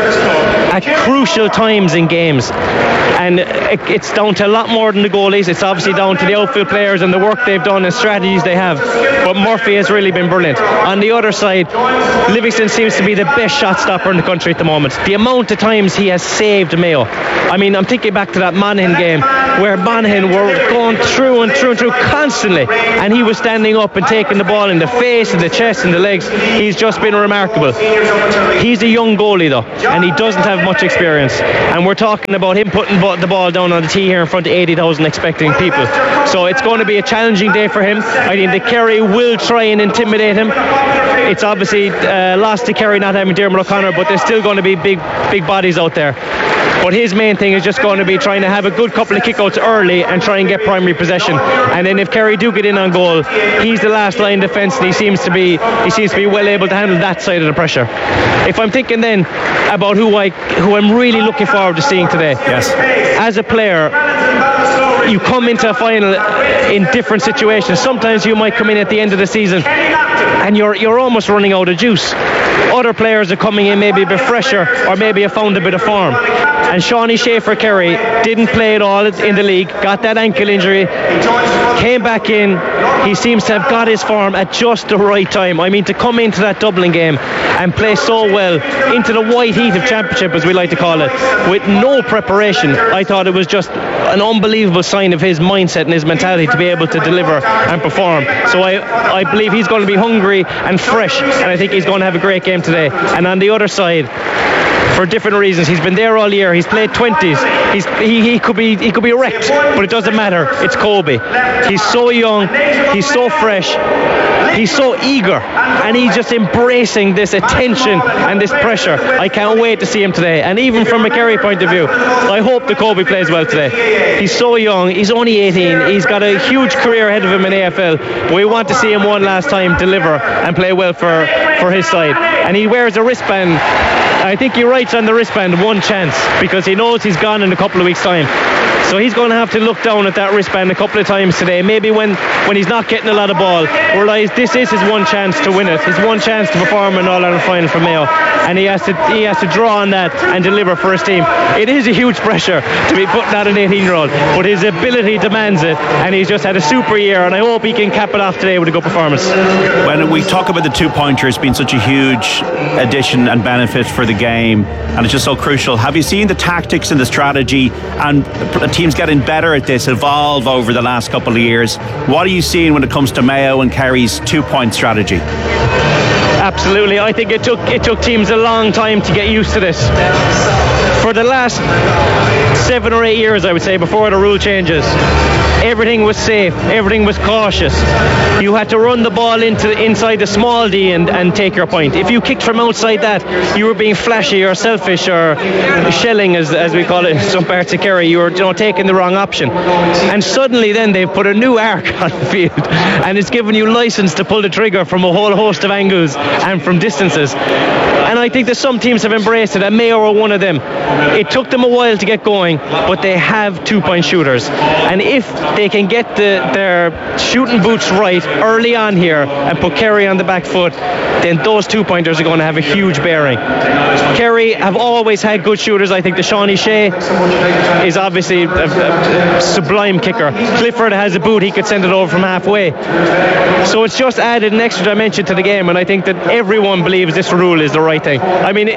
at crucial times in games. And it's down to a lot more than the goalies. It's obviously down to the outfield players and the work they've done and strategies they have. But Murphy has really been brilliant. On the other side, Livingston seems to be the best shot stopper in the country at the moment. The amount of times he has saved Mayo. I mean, I'm thinking back to that Monaghan game where Monaghan were going through and through and through constantly, and he was standing up and taking the ball in the face and the chest and the legs. He's just been remarkable. He's a young goalie though, and he doesn't have much experience, and we're talking about him putting the ball down on the tee here in front of eighty thousand expecting people. So it's going to be a challenging day for him. I think the Kerry will try and intimidate him. It's obviously uh, lost to Kerry not having Dermot O'Connor, but there's still going to be big big bodies out there. But his main thing is just going to be trying to have a good couple of kickouts early and try and get primary possession. And then if Kerry do get in on goal, he's the last line defence, and he seems to be he seems to be well able to handle that side of the pressure. If I'm thinking then about who I who I'm really looking forward to seeing today, yes, as a player, you come into a final in different situations. Sometimes you might come in at the end of the season and you're you're almost running out of juice. Other players are coming in maybe a bit fresher, or maybe have found a bit of form. And Shawnee Shea for Kerry didn't play at all in the league, got that ankle injury, came back in. He seems to have got his form at just the right time. I mean, to come into that Dublin game and play so well into the white heat of championship, as we like to call it, with no preparation, I thought it was just an unbelievable sign of his mindset and his mentality to be able to deliver and perform. So I, I believe he's going to be hungry and fresh, and I think he's going to have a great game today. And on the other side, for different reasons, he's been there all year. He's played twenties. He's he, he could be he could be wrecked, but it doesn't matter. It's Kobe. He's so young. He's so fresh. He's so eager, and he's just embracing this attention and this pressure. I can't wait to see him today. And even from a Kerry point of view, I hope the Kobe plays well today. He's so young. He's only eighteen. He's got a huge career ahead of him in A F L. We want to see him one last time deliver and play well for, for his side. And he wears a wristband. I think he writes on the wristband one chance, because he knows he's gone in a couple of weeks' time. So he's going to have to look down at that wristband a couple of times today. Maybe when, when he's not getting a lot of ball, realise this is his one chance to win it. His one chance to perform an All-Ireland final for Mayo. And he has to he has to draw on that and deliver for his team. It is a huge pressure to be putting out an eighteen-year-old, but his ability demands it, and he's just had a super year, and I hope he can cap it off today with a good performance. When we talk about the two-pointers being such a huge addition and benefit for the game, and it's just so crucial, have you seen the tactics and the strategy and the teams getting better at this evolve over the last couple of years? What are you seeing when it comes to Mayo and Kerry's two-point strategy? Absolutely. I think it took it took teams a long time to get used to this. For the last seven or eight years, I would say, before the rule changes, everything was safe, everything was cautious. You had to run the ball into inside the small D and, and take your point. If you kicked from outside that, you were being flashy or selfish or shelling, as as we call it in some parts of Kerry. You were, you know, taking the wrong option. And suddenly then they've put a new arc on the field, and it's given you license to pull the trigger from a whole host of angles and from distances. And I think that some teams have embraced it, and Mayo are one of them. It took them a while to get going, but they have two-point shooters. And if they can get the, their shooting boots right early on here and put Kerry on the back foot, then those two-pointers are going to have a huge bearing. Kerry have always had good shooters. I think the Shawnee Shea is obviously a, a, a sublime kicker. Clifford has a boot, he could send it over from halfway. So it's just added an extra dimension to the game, and I think that everyone believes this rule is the right thing. I mean,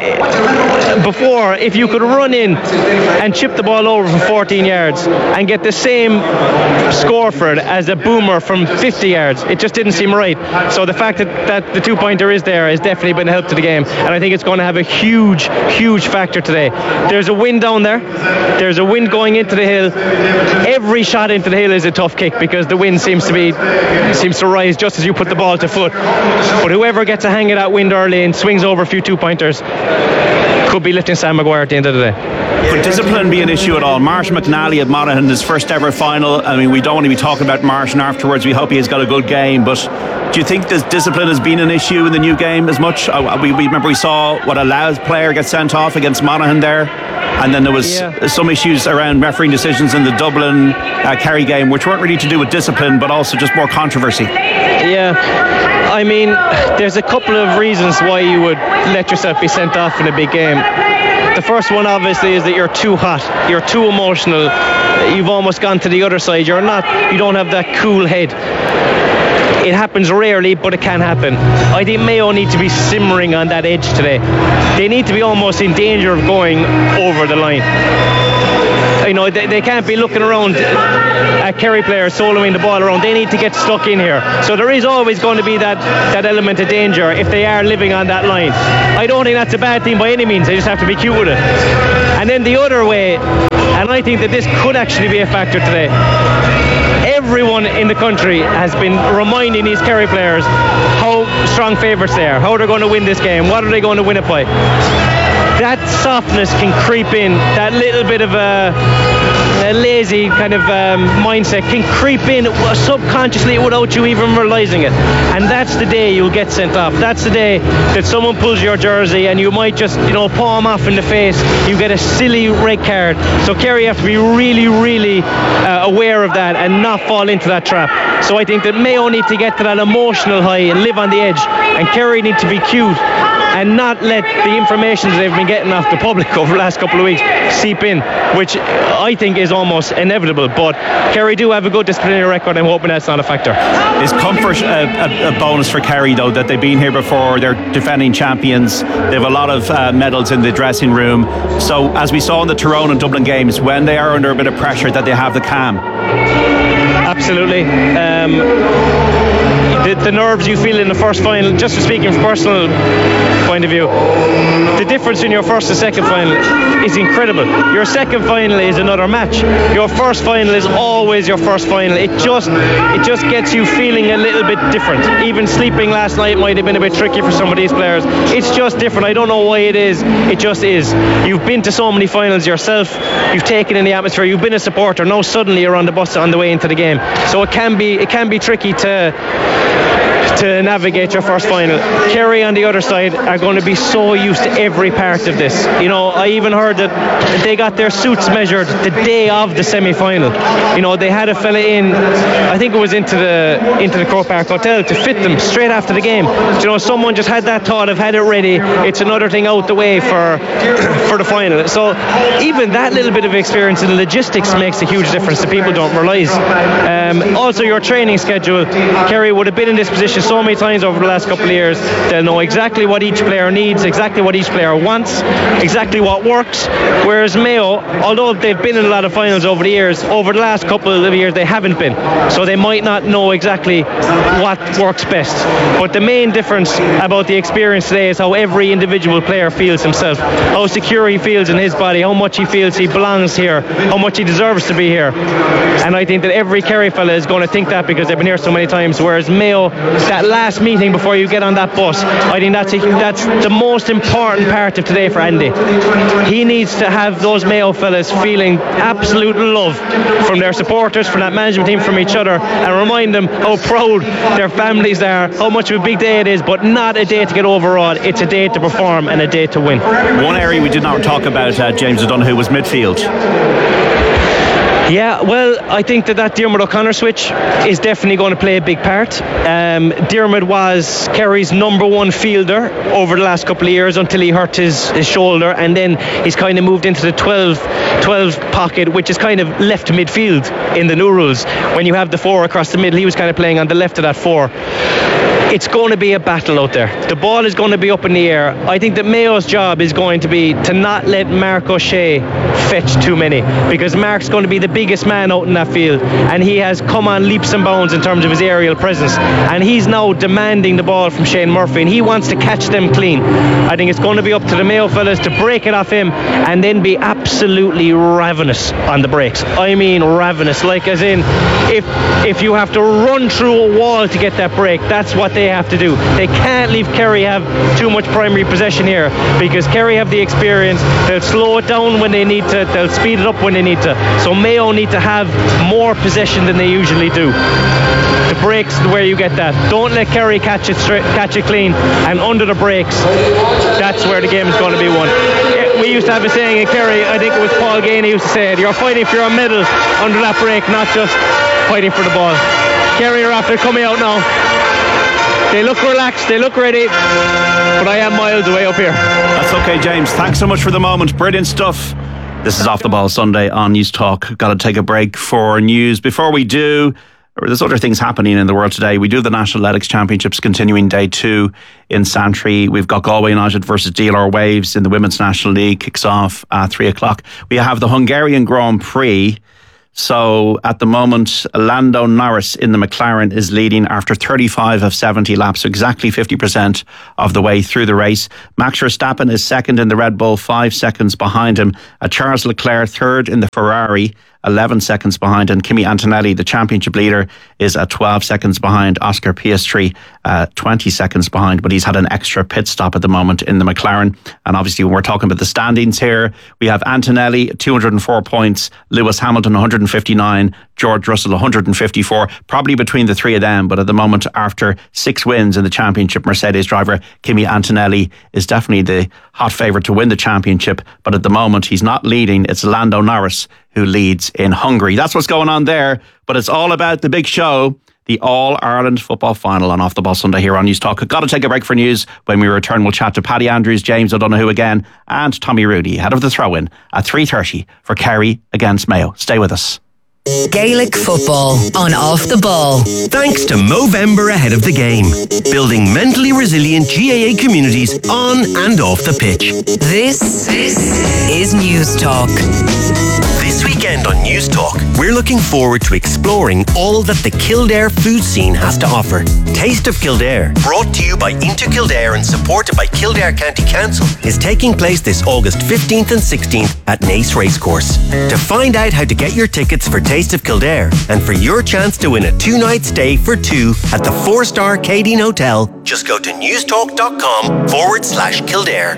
before, if you could run in and chip the ball over from fourteen yards and get the same score for it as a boomer from fifty yards, it just didn't seem right. So the fact that, that the two-pointer is there has definitely been a help to the game, and I think it's going to have a huge, huge factor today. There's a wind down there. There's a wind going into the hill. Every shot into the hill is a tough kick because the wind seems to be seems to rise just as you put the ball to foot. But whoever gets a hang of that wind early and swings over a few two-pointers, could be lifting Sam Maguire at the end of the day. Could discipline be an issue at all? Martin McNally at Monaghan, his first ever final. I mean, we don't want to be talking about Martin afterwards. We hope he has got a good game, but do you think this discipline has been an issue in the new game as much? Uh, we, we remember we saw what a Louth player get sent off against Monaghan there, and then there was yeah. some issues around refereeing decisions in the Dublin uh, Kerry game, which weren't really to do with discipline, but also just more controversy. Yeah, I mean, there's a couple of reasons why you would let yourself be sent off in a big game. The first one, obviously, is that you're too hot, you're too emotional, you've almost gone to the other side, you're not, you don't have that cool head. It happens rarely, but it can happen. I think Mayo need to be simmering on that edge today. They need to be almost in danger of going over the line. You know, they, they can't be looking around at Kerry players soloing the ball around. They need to get stuck in here. So there is always going to be that, that element of danger if they are living on that line. I don't think that's a bad thing by any means. They just have to be cute with it. And then the other way, and I think that this could actually be a factor today, everyone in the country has been reminding these Kerry players how strong favourites they are, how they're going to win this game, what are they going to win it by. That softness can creep in, that little bit of a, a lazy kind of um, mindset can creep in subconsciously without you even realising it. And that's the day you'll get sent off. That's the day that someone pulls your jersey and you might just, you know, palm off in the face. You get a silly red card. So Kerry have to be really, really uh, aware of that and not fall into that trap. So I think that Mayo need to get to that emotional high and live on the edge. And Kerry need to be cute and not let the information that they've been getting off the public over the last couple of weeks seep in, which I think is almost inevitable. But Kerry do have a good disciplinary record. I'm hoping that's not a factor. Is comfort a, a, a bonus for Kerry, though, that they've been here before, they're defending champions, they have a lot of uh, medals in the dressing room, so as we saw in the Tyrone and Dublin games, when they are under a bit of pressure, that they have the calm? Absolutely. Um, The, the nerves you feel in the first final, just speaking from personal point of view, the difference in your first and second final is incredible. Your second final is another match. Your first final is always your first final. It just it just gets you feeling a little bit different. Even sleeping last night might have been a bit tricky for some of these players. It's just different. I don't know why it is. It just is. You've been to so many finals yourself. You've taken in the atmosphere. You've been a supporter. Now suddenly you're on the bus on the way into the game. So it can be it can be tricky to to navigate your first final. Kerry on the other side are going to be so used to every part of this. You know, I even heard that they got their suits measured the day of the semi-final. You know, they had a fella in, I think it was into the into the Croke Park Hotel to fit them straight after the game. You know, someone just had that thought of had it ready. It's another thing out the way for for the final. So even that little bit of experience in the logistics makes a huge difference that people don't realise. Um, also, your training schedule. Kerry would have been in this position so many times over the last couple of years. They'll know exactly what each player needs, exactly what each player wants, exactly what works. Whereas Mayo, although they've been in a lot of finals over the years, over the last couple of years they haven't been. So they might not know exactly what works best. But the main difference about the experience today is how every individual player feels himself, how secure he feels in his body, how much he feels he belongs here, how much he deserves to be here. And I think that every Kerry fella is going to think that because they've been here so many times. Whereas Mayo, that last meeting before you get on that bus, I think that's a, that's the most important part of today for Andy. He needs to have those Mayo fellas feeling absolute love from their supporters, from that management team, from each other, and remind them how proud their families are, how much of a big day it is, but not a day to get overawed. It's a day to perform and a day to win. One area we did not talk about, uh, James O'Donoghue, was midfield. Yeah, well, I think that that Diarmuid O'Connor switch is definitely going to play a big part. Um, Diarmuid was Kerry's number one fielder over the last couple of years until he hurt his, his shoulder, and then he's kind of moved into the twelve, twelve pocket, which is kind of left midfield in the new rules. When you have the four across the middle, he was kind of playing on the left of that four. It's going to be a battle out there. The ball is going to be up in the air. I think that Mayo's job is going to be to not let Mark O'Shea fetch too many, because Mark's going to be the biggest man out in that field, and he has come on leaps and bounds in terms of his aerial presence, and he's now demanding the ball from Shane Murphy, and he wants to catch them clean. I think it's going to be up to the Mayo fellas to break it off him and then be absolutely ravenous on the breaks. I mean ravenous, like as in if if you have to run through a wall to get that break, that's what they have to do. They can't leave Kerry have too much primary possession here, because Kerry have the experience. They'll slow it down when they need to, they'll speed it up when they need to. So Mayo need to have more possession than they usually do. The breaks is where you get that. Don't let Kerry catch it straight, catch it clean, and under the breaks, that's where the game is going to be won. We used to have a saying in Kerry, I think it was Paul Gainey used to say it, you're fighting for your medal under that break, not just fighting for the ball. Kerry are after coming out now. They look relaxed, they look ready, but I am miles away up here. That's okay, James. Thanks so much for the moment. Brilliant stuff. This is Off the Ball Sunday on News Talk. Got to take a break for news. Before we do, there's other things happening in the world today. We do the National Athletics Championships continuing day two in Santry. We've got Galway United versus D L R Waves in the Women's National League. Kicks off at three o'clock. We have the Hungarian Grand Prix. So at the moment, Lando Norris in the McLaren is leading after thirty-five of seventy laps, so exactly fifty percent of the way through the race. Max Verstappen is second in the Red Bull, five seconds behind him. Uh, Charles Leclerc third in the Ferrari, eleven seconds behind, and Kimi Antonelli, the championship leader, is at twelve seconds behind. Oscar Piastri, uh, twenty seconds behind, but he's had an extra pit stop at the moment in the McLaren. And obviously, when we're talking about the standings here, we have Antonelli, two hundred four points, Lewis Hamilton, one hundred fifty-nine, George Russell, one hundred fifty-four, probably between the three of them. But at the moment, after six wins in the championship, Mercedes driver Kimi Antonelli is definitely the hot favourite to win the championship. But at the moment, he's not leading. It's Lando Norris who leads in Hungary. That's what's going on there. But it's all about the big show, the All-Ireland Football Final on Off the Ball Sunday here on News Talk. I've got to take a break for news. When we return, we'll chat to Paddy Andrews, James O'Donoghue again, and Tommy Rudy, ahead of the throw-in at three thirty for Kerry against Mayo. Stay with us. Gaelic football on Off the Ball. Thanks to Movember ahead of the game. Building mentally resilient G A A communities on and off the pitch. This, this is News Talk. This weekend on News Talk, we're looking forward to exploring all that the Kildare food scene has to offer. Taste of Kildare, brought to you by Into Kildare and supported by Kildare County Council, is taking place this August fifteenth and sixteenth at Naas Racecourse. To find out how to get your tickets for Taste of Kildare and for your chance to win a two-night stay for two at the four-star Cadine Hotel, just go to newstalk.com forward slash Kildare.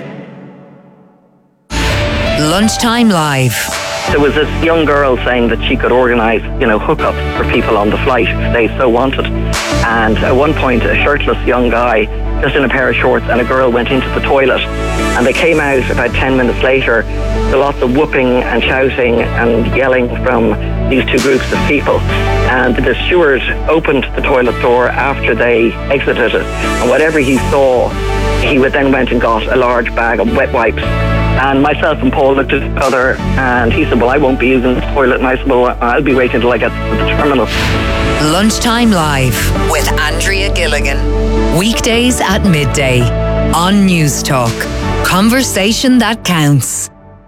Lunchtime Live. There was this young girl saying that she could organise, you know, hookups for people on the flight if they so wanted. And at one point, a shirtless young guy, just in a pair of shorts, and a girl went into the toilet. And they came out about ten minutes later. There was lots of whooping and shouting and yelling from these two groups of people. And the steward opened the toilet door after they exited it. And whatever he saw, he would then went and got a large bag of wet wipes. And myself and Paul looked at each other, and he said, well, I won't be using the toilet. And I said, well, I'll be waiting until I get to the terminal. Lunchtime Live with Andrea Gilligan. Weekdays at midday on News Talk. Conversation that counts.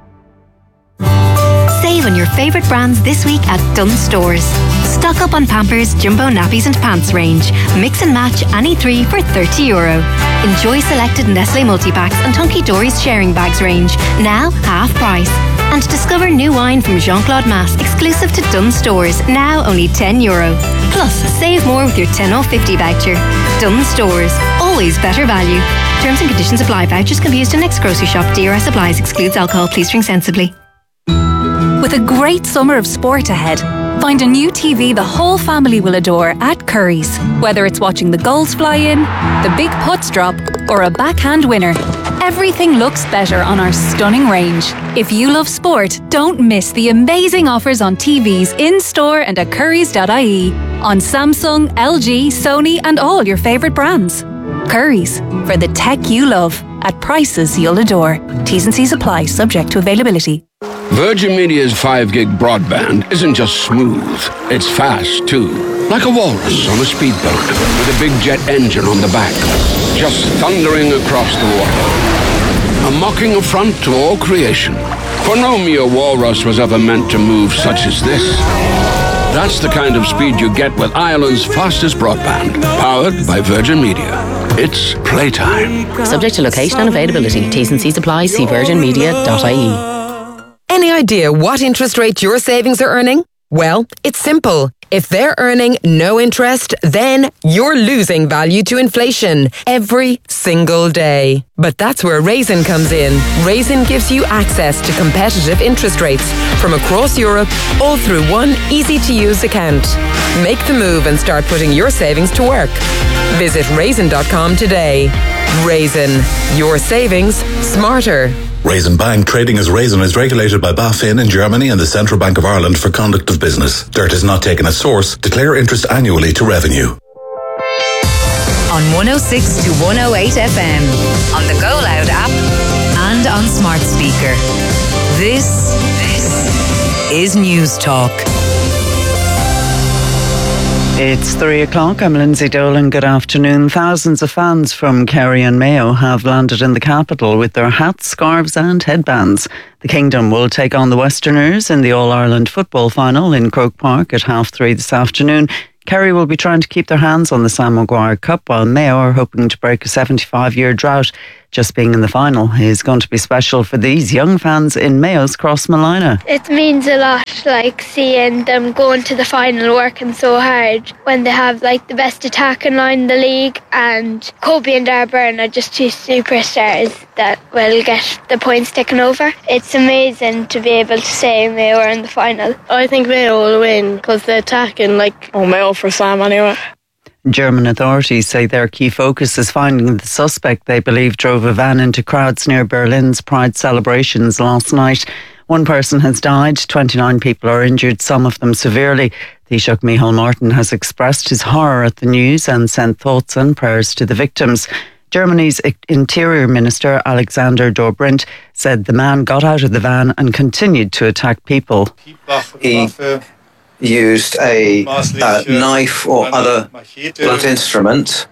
Save on your favourite brands this week at Dunnes Stores. Stock up on Pampers, Jumbo nappies and pants range. Mix and match any three for thirty euro. Enjoy selected Nestle multi-packs and Hunky Dory's sharing bags range, now half price. And discover new wine from Jean-Claude Masse, exclusive to Dunnes Stores, now only ten euro. Plus, save more with your ten off fifty voucher. Dunnes Stores, always better value. Terms and conditions apply. Vouchers can be used in next grocery shop. D R S applies. Excludes alcohol. Please drink sensibly. With a great summer of sport ahead, find a new T V the whole family will adore at Curry's. Whether it's watching the goals fly in, the big putts drop, or a backhand winner, everything looks better on our stunning range. If you love sport, don't miss the amazing offers on T Vs in-store and at currys dot I E on Samsung, L G, Sony and all your favourite brands. Curry's, for the tech you love, at prices you'll adore. T's and C's apply, subject to availability. Virgin Media's five gig broadband isn't just smooth, it's fast too. Like a walrus on a speedboat with a big jet engine on the back, just thundering across the water. A mocking affront to all creation. For no mere walrus was ever meant to move such as this. That's the kind of speed you get with Ireland's fastest broadband, powered by Virgin Media. It's playtime. Subject to location and availability. T's and C's apply. See virgin media dot I E. Any idea what interest rate your savings are earning? Well, it's simple. If they're earning no interest, then you're losing value to inflation every single day. But that's where Raisin comes in. Raisin gives you access to competitive interest rates from across Europe, all through one easy-to-use account. Make the move and start putting your savings to work. Visit raisin dot com today. Raisin, your savings smarter. Raisin Bank trading as Raisin is regulated by BaFin in Germany and the Central Bank of Ireland for conduct of business. Dirt is not taken as source. Declare interest annually to revenue. On one oh six to one oh eight F M, on the Go Loud app, and on smart speaker. This, this is News Talk. It's three o'clock. I'm Lindsay Dolan. Good afternoon. Thousands of fans from Kerry and Mayo have landed in the capital with their hats, scarves and headbands. The Kingdom will take on the Westerners in the All-Ireland football final in Croke Park at half three this afternoon. Kerry will be trying to keep their hands on the Sam Maguire Cup, while Mayo are hoping to break a seventy-five-year drought. Just being in the final is going to be special for these young fans in Mayo's Crossmolina. It means a lot, like seeing them going to the final working so hard when they have like the best attacking line in the league, and Kobe and Darburn are just two superstars that will get the points taken over. It's amazing to be able to say Mayo are in the final. I think Mayo will win because they're attacking like, oh, Mayo for Sam anyway. German authorities say their key focus is finding the suspect they believe drove a van into crowds near Berlin's Pride celebrations last night. One person has died, twenty-nine people are injured, some of them severely. Taoiseach Micheál Martin has expressed his horror at the news and sent thoughts and prayers to the victims. Germany's Interior Minister Alexander Dobrindt said the man got out of the van and continued to attack people. He used a uh, knife or other blunt instrument,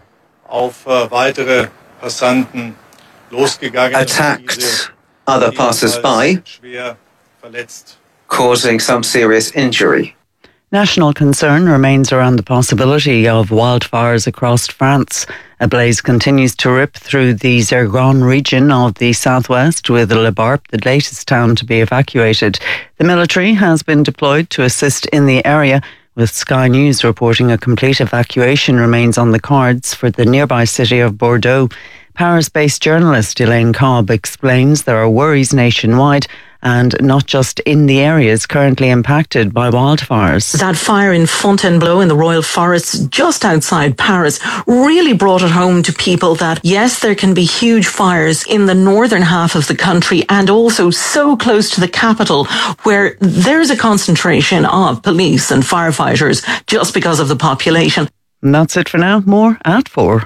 attacked other passers-by, causing some serious injury. National concern remains around the possibility of wildfires across France. A blaze continues to rip through the Zergon region of the southwest, with Le Barp the latest town to be evacuated. The military has been deployed to assist in the area, with Sky News reporting a complete evacuation remains on the cards for the nearby city of Bordeaux. Paris-based journalist Elaine Cobb explains there are worries nationwide, and not just in the areas currently impacted by wildfires. That fire in Fontainebleau in the Royal Forests just outside Paris really brought it home to people that, yes, there can be huge fires in the northern half of the country and also so close to the capital where there's a concentration of police and firefighters just because of the population. And that's it for now. More at four.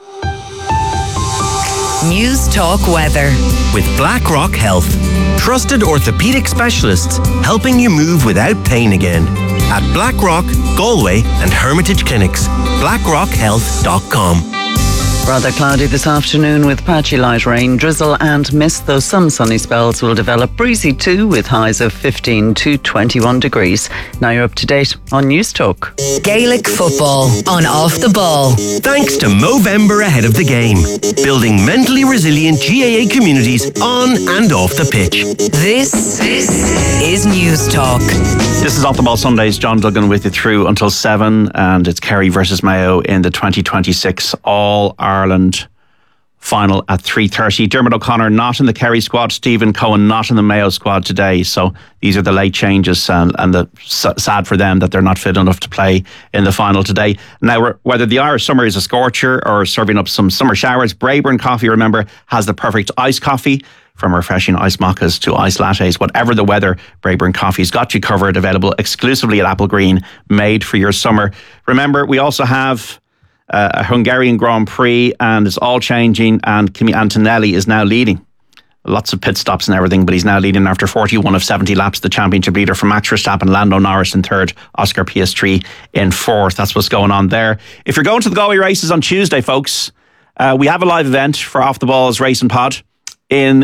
News Talk weather. With BlackRock Health. Trusted orthopaedic specialists helping you move without pain again. At BlackRock, Galway and Hermitage Clinics. blackrock health dot com. Rather cloudy this afternoon with patchy light rain, drizzle and mist, though some sunny spells will develop. Breezy too, with highs of fifteen to twenty-one degrees. Now you're up to date on News Talk. Gaelic football on Off the Ball. Thanks to Movember ahead of the game. Building mentally resilient G A A communities on and off the pitch. This, this is News Talk. This is Off the Ball Sundays. John Duggan with you through until seven, and it's Kerry versus Mayo in the twenty twenty-six All Ireland final at three thirty. Dermot O'Connor not in the Kerry squad, Stephen Cohen not in the Mayo squad today, so these are the late changes, and, and the sad for them that they're not fit enough to play in the final today. Now, whether the Irish summer is a scorcher or serving up some summer showers, Braeburn Coffee, remember, has the perfect iced coffee. From refreshing iced mochas to iced lattes, whatever the weather, Braeburn Coffee's got you covered. Available exclusively at Apple Green, made for your summer. Remember, we also have uh, a Hungarian Grand Prix, and it's all changing, and Kimi Antonelli is now leading. Lots of pit stops and everything, but he's now leading after forty-one of seventy laps, the championship leader from Max Verstappen, Lando Norris in third, Oscar Piastri in fourth. That's what's going on there. If you're going to the Galway races on Tuesday, folks, uh, we have a live event for Off the Ball's Racing Pod in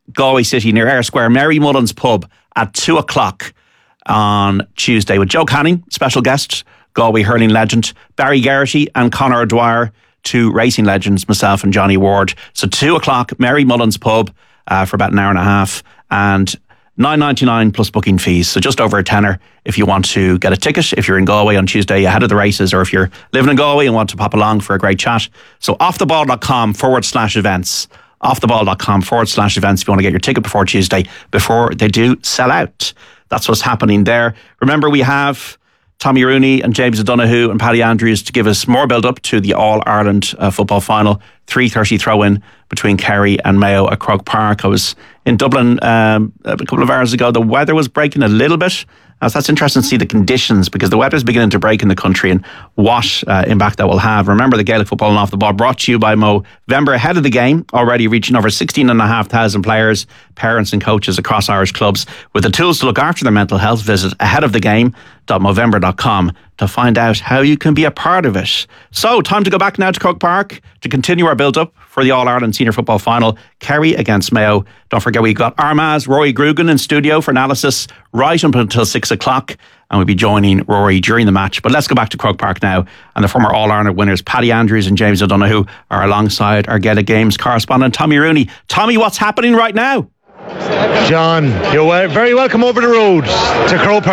Galway City near Ayr Square, Mary Mullins Pub at two o'clock on Tuesday with Joe Canning, special guest, Galway hurling legend, Barry Geraghty and Conor O'Dwyer, two racing legends, myself and Johnny Ward. So two o'clock, Mary Mullins Pub uh, for about an hour and a half, and nine ninety-nine plus booking fees, so just over a tenner if you want to get a ticket, if you're in Galway on Tuesday ahead of the races, or if you're living in Galway and want to pop along for a great chat. So offtheball.com forward slash events. Offtheball.com forward slash events if you want to get your ticket before Tuesday, before they do sell out. That's what's happening there. Remember, we have Tommy Rooney and James O'Donoghue and Paddy Andrews to give us more build-up to the All-Ireland uh, football final. three thirty throw-in between Kerry and Mayo at Croke Park. I was in Dublin um, a couple of hours ago. The weather was breaking a little bit. Uh, so that's interesting to see the conditions, because the weather is beginning to break in the country and what uh, impact that will have. Remember, the Gaelic Football and Off the Ball brought to you by Movember ahead of the game, already reaching over sixteen and a half thousand players, parents and coaches across Irish clubs. With the tools to look after their mental health, visit ahead of the game dot movember dot com to find out how you can be a part of it. So, time to go back now to Croke Park to continue our build-up for the All-Ireland Senior Football Final, Kerry against Mayo. Don't forget, we've got Armagh, Rory Grugan in studio for analysis right up until six o'clock, and we'll be joining Rory during the match. But let's go back to Croke Park now, and the former All-Ireland winners, Paddy Andrews and James O'Donoghue, are alongside our Gaelic Games correspondent, Tommy Rooney. Tommy, what's happening right now? John, you're very welcome over the road to Croke Park.